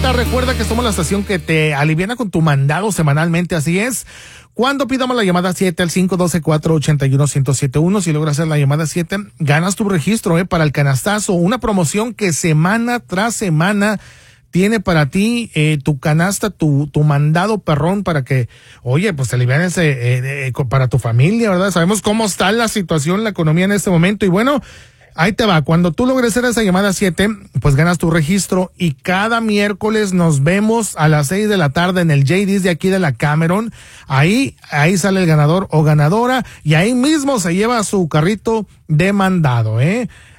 Z. Recuerda que somos la estación que te aliviana con tu mandado semanalmente, así es. Cuando pidamos la llamada 7 al 512-481-1071, si logras hacer la llamada 7, ganas tu registro para el canastazo, una promoción que semana tras semana tiene para ti tu canasta, tu mandado perrón para que, oye, pues te alivianes para tu familia, ¿verdad? Sabemos cómo está la situación, la economía en este momento y bueno, ahí te va. Cuando tú logres hacer esa llamada 7, pues ganas tu registro y cada miércoles nos vemos a las 6 de la tarde en el JD's de aquí de la Cameron. Ahí sale el ganador o ganadora y ahí mismo se lleva su carrito de mandado,